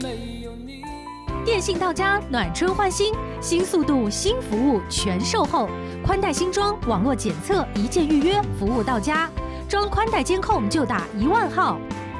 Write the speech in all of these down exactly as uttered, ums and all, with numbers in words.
没有你。 电信到家，暖春换新，新速度、新服务全售后，宽带新装，网络检测，一键预约，服务到家。装宽带监控就打一万号。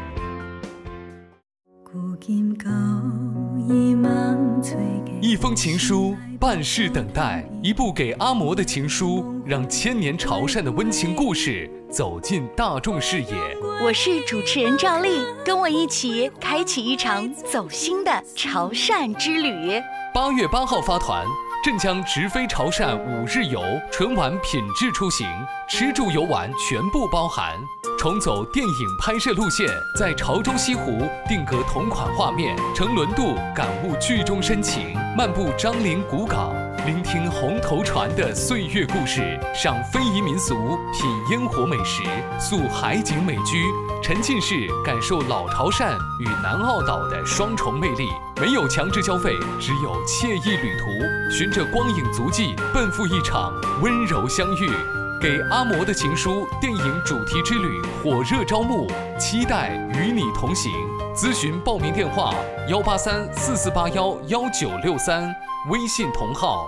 一封情书，半世等待，一部给阿嬷的情书，让千年潮汕的温情故事走进大众视野。 我是主持人赵丽，跟我一起开启一场走心的潮汕之旅。 八月八号发团，镇江直飞潮汕五日游，纯玩品质出行，吃住游玩全部包含。重走电影拍摄路线，在潮州西湖定格同款画面，乘轮渡感悟剧中深情，漫步樟林古港，聆听红头船的岁月故事，赏非遗民俗，品烟火美食，宿海景美居，沉浸式感受老潮汕与南澳岛的双重魅力。没有强制消费，只有惬意旅途，循着光影足迹，奔赴一场温柔相遇。给阿嬷的情书电影主题之旅火热招募，期待与你同行。咨询报名电话：幺八三四四八幺幺九六三，微信同号。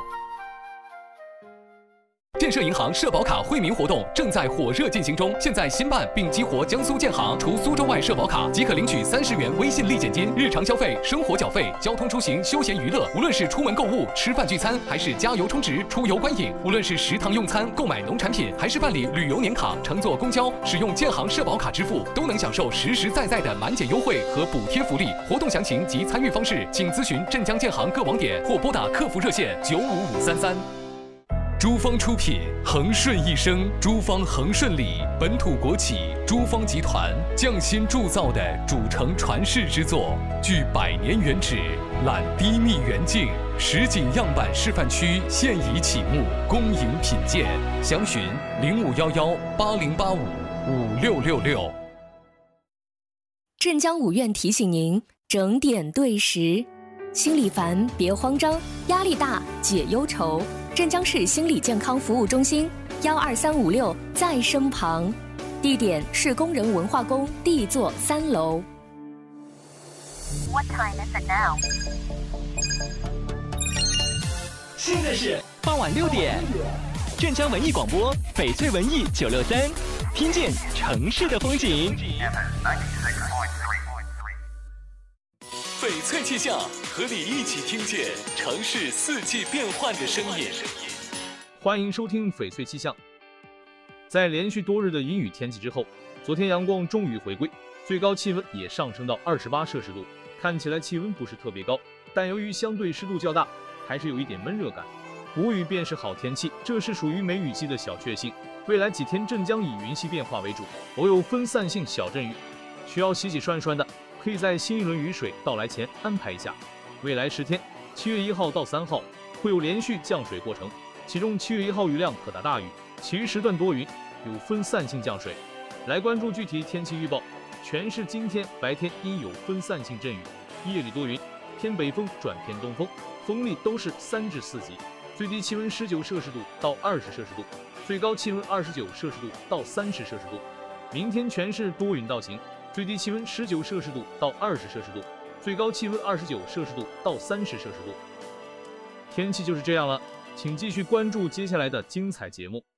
建设银行社保卡惠民活动正在火热进行中，现在新办并激活江苏建行除苏州外社保卡，即可领取三十元微信立减金。日常消费、生活缴费、交通出行、休闲娱乐，无论是出门购物、吃饭聚餐，还是加油充值、出游观影，无论是食堂用餐、购买农产品，还是办理旅游年卡、乘坐公交，使用建行社保卡支付，都能享受实实在在的满减优惠和补贴福利。活动详情及参与方式，请咨询镇江建行各网点或拨打客服热线九五五三三。珠方出品，恒顺一生，珠方恒顺里本土国企珠方集团匠心铸造的主城传世之作，具百年原址，揽低密远近，实景样板示范区现已启幕，恭迎品鉴。详询零五幺幺八零八五五六六六。 镇江五院提醒您整点对时，心里烦别慌张，压力大解忧愁。镇江市心理健康服务中心幺二三五六在身旁，地点是工人文化宫 D 座三楼。 What time is it now? 现在是傍晚六点，镇江文艺广播翡翠文艺九六三，听见城市的风景。 翡翠气象，和你一起听见城市四季变换的声音。 欢迎收听翡翠气象。在连续多日的阴雨天气之后，昨天阳光终于回归，最高气温也上升到二十八摄氏度。看起来气温不是特别高，但由于相对湿度较大，还是有一点闷热感。无雨便是好天气，这是属于梅雨季的小确幸。未来几天镇江以云系变化为主，偶有分散性小阵雨，需要洗洗涮涮的，可以在新一轮雨水到来前安排一下。未来十天，七月一号到三号会有连续降水过程，其中七月一号雨量可达大雨，其余时段多云，有分散性降水。来关注具体天气预报。全市今天白天阴有分散性阵雨，夜里多云，偏北风转偏东风，风力都是三至四级，最低气温十九摄氏度到二十摄氏度，最高气温二十九摄氏度到三十摄氏度。明天全市多云到晴，最低气温十九摄氏度到二十摄氏度，最高气温二十九摄氏度到三十摄氏度。天气就是这样了，请继续关注接下来的精彩节目。